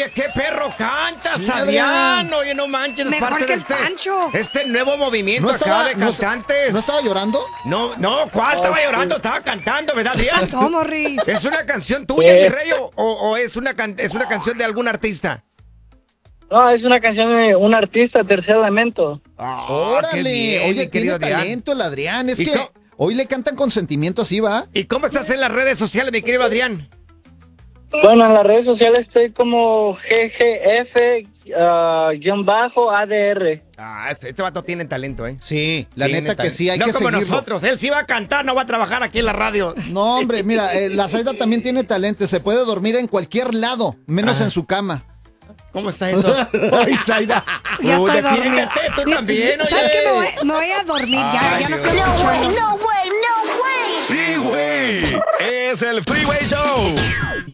Oye, qué perro cantas, Sí, Adrián. Oye, no manches, Mejor parte que de el Pancho. este nuevo movimiento ¿No estaba, acá de cantantes. ¿No estaba llorando? No, ¿cuál estaba llorando? Estaba cantando, ¿verdad, ¿Qué Adrián? pasó, Morris? ¿Es una canción tuya, mi rey, o es una canción de algún artista? No, es una canción de un artista, Tercer Elemento. ¡Órale! qué bien, Oye, mi querido tiene Adrián. talento el Adrián. Es ¿Y que hoy le cantan con sentimiento así, ¿va? ¿Y cómo estás en las redes sociales, mi querido Adrián? Bueno, en las redes sociales estoy como GGF-ADR. Este vato tiene talento, ¿eh? Sí, la Tiene neta que talento. sí, hay no que como seguirlo. nosotros, él sí va a cantar, no va a trabajar aquí en la radio. No, hombre, mira, la Zaida también tiene talento. Se puede dormir en cualquier lado, menos en su cama. ¿Cómo está eso? Ay, Zaida. Ya estoy dormida. Defiéndete, tú también, oye. ¿Sabes qué? Me voy a dormir. Ya no quiero escucharlo. Sí, güey. Es el Freeway Show.